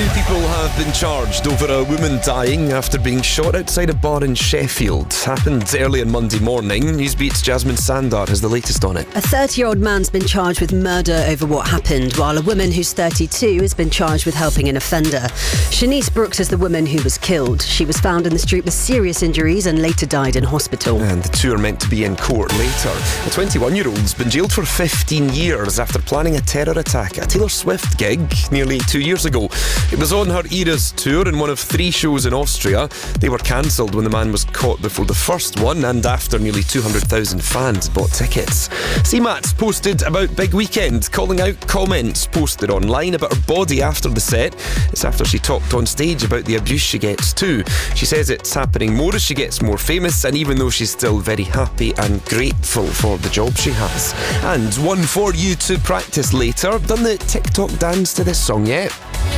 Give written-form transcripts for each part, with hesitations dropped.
Two people have been charged over a woman dying after being shot outside a bar in Sheffield. Happened early on Monday morning. Newsbeat's Jasmine Sandar has the latest on it. A 30-year-old man's been charged with murder over what happened, while a woman who's 32 has been charged with helping an offender. Shanice Brooks is the woman who was killed. She was found in the street with serious injuries and later died in hospital. And the two are meant to be in court later. A 21-year-old's been jailed for 15 years after planning a terror attack at a Taylor Swift gig nearly 2 years ago. It was on her Eras tour and one of 3 shows in Austria. They were cancelled when the man was caught before the first one and after nearly 200,000 fans bought tickets. CMAT's posted about Big Weekend, calling out comments posted online about her body after the set. It's after she talked on stage about the abuse she gets too. She says it's happening more as she gets more famous, and even though she's still very happy and grateful for the job she has. And one for you to practice later. Done the TikTok dance to this song yet?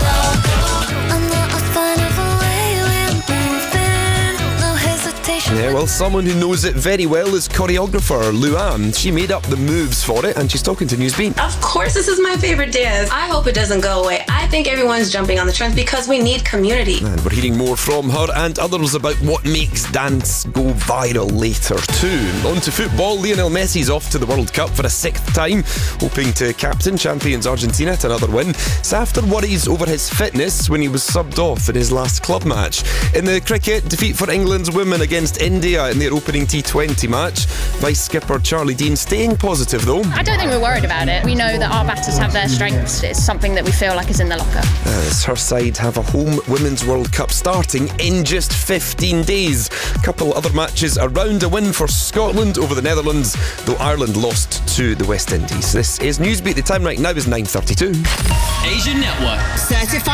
Yeah, well, someone who knows it very well is choreographer Luann. She made up the moves for it and she's talking to Newsbeat. Of course, this is my favorite dance. I hope it doesn't go away. I think everyone's jumping on the trends because we need community. And we're hearing more from her and others about what makes dance go viral later too. On to football. Lionel Messi's off to the World Cup for a 6th time, hoping to captain champions Argentina to another win. It's after worries over his fitness when he was subbed off in his last club match. In the cricket, defeat for England's women against India in their opening T20 match. Vice skipper Charlie Dean staying positive though. I don't think we're worried about it. We know that our batters have their strengths. It's something that we feel like is in the locker. As her side have a home Women's World Cup starting in just 15 days. A couple other matches around, a win for Scotland over the Netherlands, though Ireland lost to the West Indies. This is Newsbeat. The time right now is 9:32. Asian Network. Certified